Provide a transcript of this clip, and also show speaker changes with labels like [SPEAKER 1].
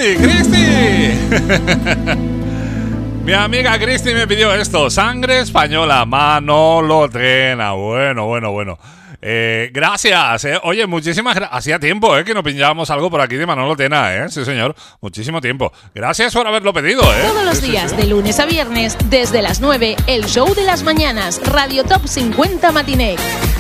[SPEAKER 1] Cristi. Mi amiga Cristi me pidió esto, Sangre Española, Manolo Tena. Bueno. Gracias, Oye, muchísimas gracias. Hacía tiempo, que no pinchábamos algo por aquí de Manolo Tena, Sí, señor. Muchísimo tiempo. Gracias por haberlo pedido,
[SPEAKER 2] Todos los días, de lunes a viernes, desde las 9, el show de las mañanas, Radio Top 50 Matiné.